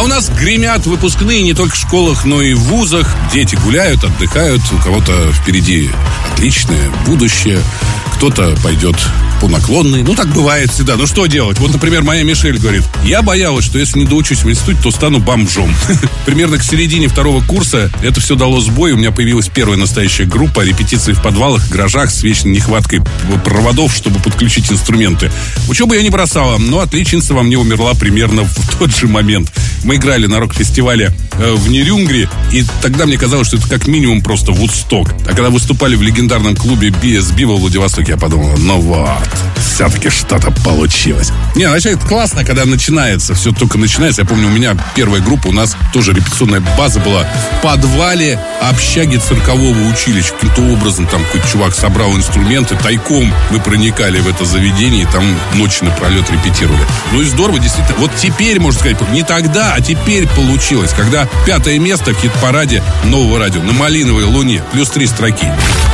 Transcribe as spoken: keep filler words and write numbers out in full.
у нас гремят выпускные не только в школах, но и в вузах. Дети гуляют, отдыхают. У кого-то впереди отличное будущее. Кто-то пойдет по наклонной. Ну, так бывает всегда. Ну, что делать? Вот, например, моя Мишель говорит: я боялась, что если не доучусь в институте, то стану бомжом. Примерно к середине второго курса это все дало сбой. У меня появилась первая настоящая группа, репетиции в подвалах, гаражах с вечной нехваткой проводов, чтобы подключить инструменты. Учебу я не бросала, но отличница во мне умерла примерно в тот же момент. Мы играли на рок-фестивале э, в Нерюнгри, и тогда мне казалось, что это как минимум просто Вудсток. А когда выступали в легендарном клубе би эс би во Владивостоке, я подумала: ну вот, все-таки что-то получилось. Не, вообще это классно, когда начинается, все только начинается. Я помню, у меня первая группа, у нас тоже репетиционная база была в подвале общаги циркового училища. Каким-то образом там какой-то чувак собрал инструменты, тайком мы проникали в это заведение, и там ночи напролет репетировали. Ну и здорово, действительно. Вот теперь, можно сказать, не тогда, а теперь получилось, когда пятое место в хит-параде Нового радио на Малиновой луне, плюс три строки.